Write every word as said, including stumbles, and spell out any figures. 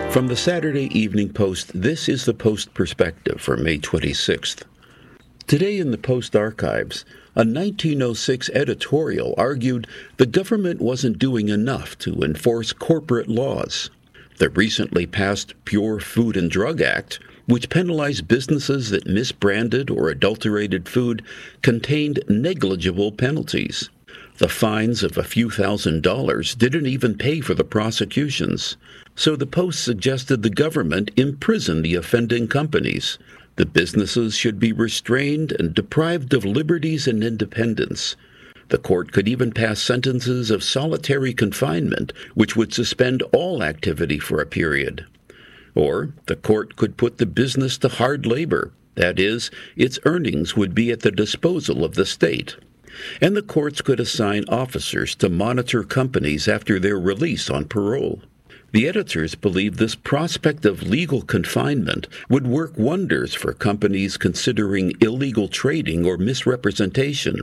From the Saturday Evening Post, this is the Post Perspective for May twenty-sixth. Today in the Post archives, a nineteen oh six editorial argued the government wasn't doing enough to enforce corporate laws. The recently passed Pure Food and Drug Act, which penalized businesses that misbranded or adulterated food, contained negligible penalties. The fines of a few thousand dollars didn't even pay for the prosecutions. So the Post suggested the government imprison the offending companies. The businesses should be restrained and deprived of liberties and independence. The court could even pass sentences of solitary confinement, which would suspend all activity for a period. Or the court could put the business to hard labor. That is, its earnings would be at the disposal of the state. And the courts could assign officers to monitor companies after their release on parole. The editors believe this prospect of legal confinement would work wonders for companies considering illegal trading or misrepresentation.